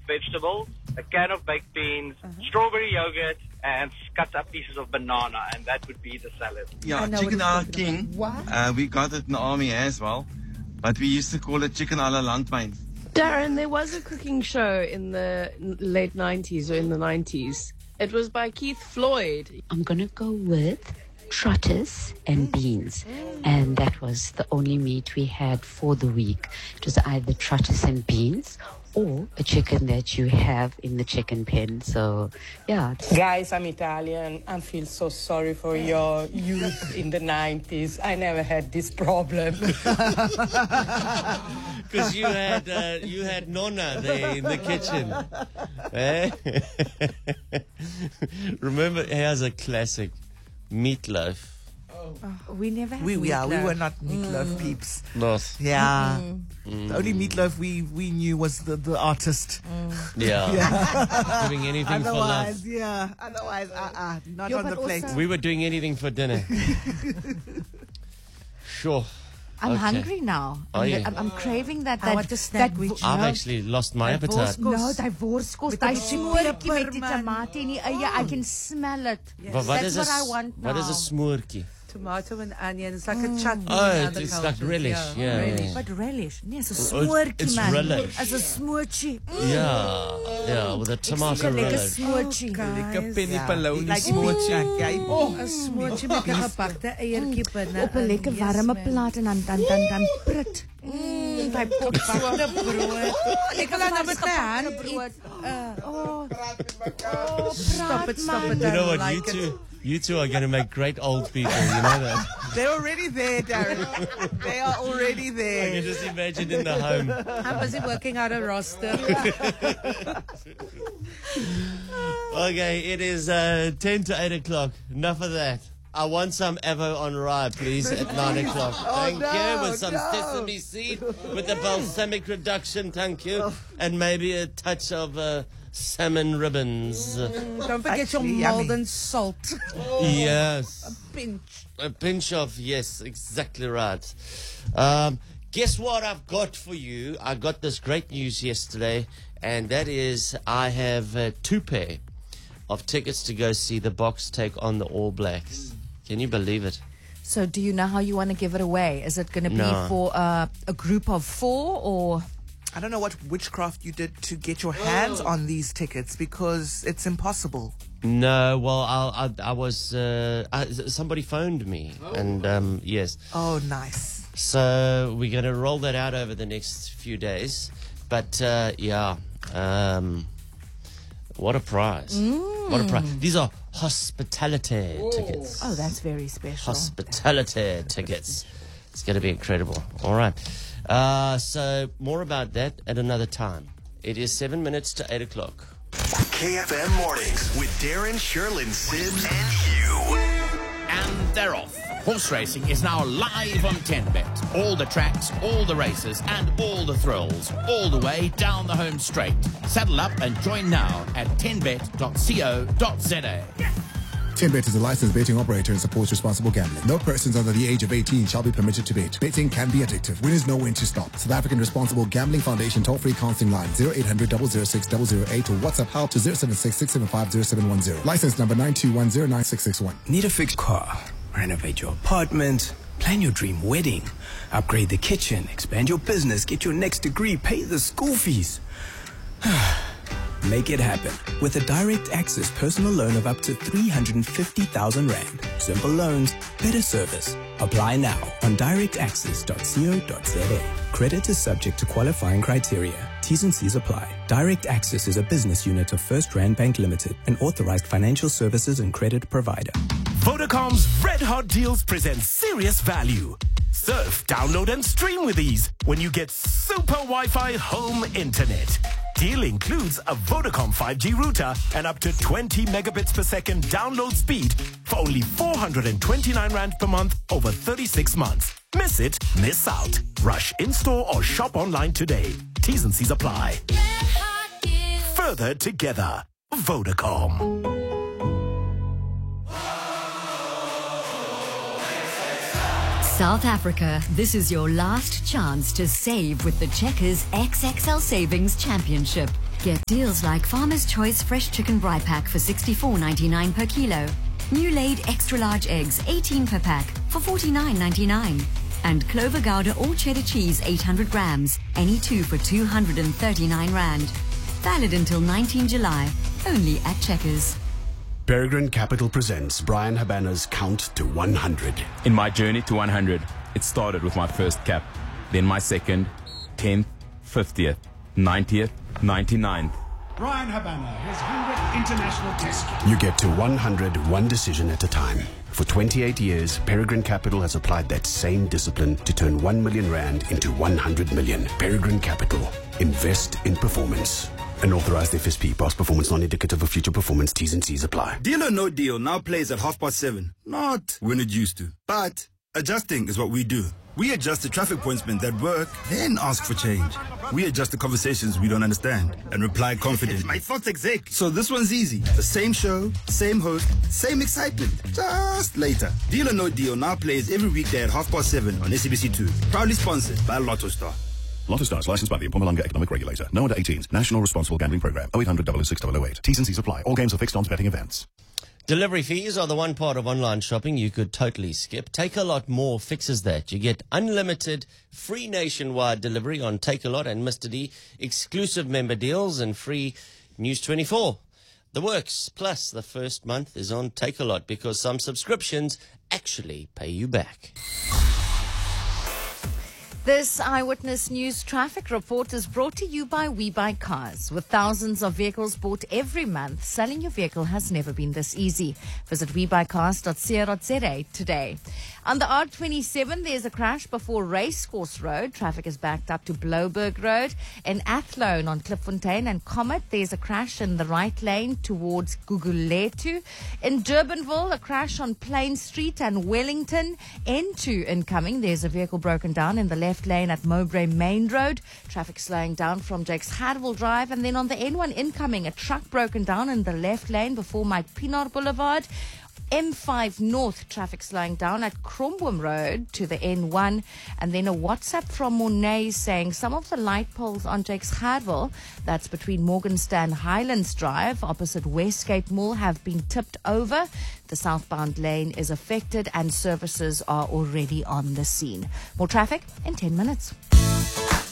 vegetables, a can of baked beans, strawberry yogurt, and cut up pieces of banana, and that would be the salad. Yeah, chicken a la king. What? We got it in the army as well, but we used to call it chicken a la landmine. Darren, there was a cooking show in the late 90s or in the 90s. It was by Keith Floyd. I'm going to go with trotters and beans. And that was the only meat we had for the week. It was either trotters and beans or a chicken that you have in the chicken pen. So, yeah. Guys, I'm Italian. I feel so sorry for your youth in the 90s. I never had this problem. Because you had Nonna there in the kitchen. Eh? Remember, here's a classic. Meatloaf. We never had we meatloaf. were not meatloaf peeps. Not. Yeah. The only meatloaf we knew was the artist. Yeah. Doing anything for love. Otherwise, not on the plate. We were doing anything for dinner. Sure. I'm hungry now. I'm craving that. I want a snack with I've actually lost my appetite. No, die worskos, die smoortjie met die tomate en die eie. I can smell it. But That's what I want now. What is a smoortjie? Tomato and onion. It's like a chutney. Oh, it's like relish. Yeah. But relish. Nee, it's a smoortjie, it's man. relish. As a smoortjie. Yeah, with a tomato Lekker relish. smoortjie. Lekker penny polony smoortjie. Een smoortjie met 'n gepakte eiertjie binne. Op 'n lekker warme plaat en dan prit. By potbakte brood. Ek wil nou met my hand Stop it. You know what? You two are going to make great old people. You know that. They're already there, Darren. They are already I there. can just imagine in the home. I'm busy working out a roster. Okay, it is 10 to 8 o'clock. Enough of that. I want some Avo on rye, please, at 9 o'clock. Thank you. With some sesame seed, with the balsamic reduction, thank you. And maybe a touch of salmon ribbons. Don't forget your Malden salt. Yes. A pinch. A pinch of, yes, exactly right. Guess what I've got for you? I got this great news yesterday, and that is I have 2 pair of tickets to go see the Boks take on the All Blacks. Can you believe it? So do you know how you want to give it away? Is it going to be No. for a group of 4 or... I don't know what witchcraft you did to get your hands on these tickets because it's impossible. No, well, I was somebody phoned me, and yes. Oh, nice. So we're going to roll that out over the next few days. But yeah, what a prize! What a prize! These are hospitality tickets. Oh, that's very special. Hospitality tickets. It's going to be incredible. All right. So more about that at another time. It is 7 minutes to 8 o'clock. KFM Mornings with Darren, Sherlyn, Sims, and Hugh. And they're off. Horse racing is now live on 10Bet. All the tracks, all the races, and all the thrills, all the way down the home straight. Saddle up and join now at 10bet.co.za. 10Bet is a licensed betting operator and supports responsible gambling. No persons under the age of 18 shall be permitted to bet. Betting can be addictive. Winners know when to stop. South African Responsible Gambling Foundation toll-free counseling line 0800 006 008 or WhatsApp help to 076 675 0710. License number 921096661. Need a fixed car? Renovate your apartment? Plan your dream wedding? Upgrade the kitchen? Expand your business? Get your next degree? Pay the school fees? Make it happen with a direct access personal loan of up to 350,000 Rand. Simple loans, better service. Apply now on directaccess.co.za. Credit is subject to qualifying criteria. T's and C's apply. Direct Access is a business unit of First Rand Bank Limited, an authorized financial services and credit provider. Vodacom's Red Hot Deals present serious value. Surf, download, and stream with ease when you get super Wi-Fi home internet. Deal includes a Vodacom 5G router and up to 20 megabits per second download speed for only 429 Rand per month over 36 months. Miss it, miss out. Rush in-store or shop online today. T's and C's apply. Further together. Vodacom. South Africa, this is your last chance to save with the Checkers XXL Savings Championship. Get deals like Farmer's Choice Fresh Chicken Bri Pack for $64.99 per kilo. New laid extra large eggs, 18 per pack for $49.99. And Clover Gouda All Cheddar Cheese 800 grams, any two for 239 Rand. Valid until 19 July, only at Checkers. Peregrine Capital presents Brian Habana's Count to 100. In my journey to 100, it started with my first cap, then my second, 10th, 50th, 90th, 99th. Brian Habana, his 100th international test. You get to 100 one decision at a time. For 28 years, Peregrine Capital has applied that same discipline to turn 1 million Rand into 100 million. Peregrine Capital. Invest in performance. An authorized FSP. Past performance non-indicative of future performance. T's and C's apply. Deal or No Deal now plays at 7:30. Not when it used to. But adjusting is what we do. We adjust the traffic pointsmen that work, then ask for change. We adjust the conversations we don't understand and reply confidently. My thoughts exec. So this one's easy. The same show, same host, same excitement. Just later. Deal or No Deal now plays every weekday at 7:30 on SABC2. Proudly sponsored by Lotto Star. Lotto Star is licensed by the Mpumalanga Economic Regulator. No under 18s. National Responsible Gambling Program. 0800 006 008. T's and C's apply. All games are fixed odds betting events. Delivery fees are the one part of online shopping you could totally skip. Takealot More fixes that. You get unlimited, free nationwide delivery on Takealot and Mr. D, exclusive member deals and free News 24. The works. Plus, the first month is on Takealot because some subscriptions actually pay you back. This Eyewitness News traffic report is brought to you by WeBuyCars. With thousands of vehicles bought every month, selling your vehicle has never been this easy. Visit webuycars.co.za today. On the R27, there's a crash before Racecourse Road. Traffic is backed up to Blouberg Road. In Athlone on Klipfontein and Comet, there's a crash in the right lane towards Guguletu. In Durbanville, a crash on Plain Street and Wellington. N2 incoming, there's a vehicle broken down in the left lane at Mowbray Main Road. Traffic slowing down from Jakes Hadwell Drive. And then on the N1 incoming, a truck broken down in the left lane before Mike Pienaar Boulevard. M5 North, traffic slowing down at Cromboom Road to the N1. And then a WhatsApp from Monet saying some of the light poles on Jakes Hadwell, that's between Morgenstern Highlands Drive, opposite Westgate Mall, have been tipped over. The southbound lane is affected and services are already on the scene. More traffic in 10 minutes.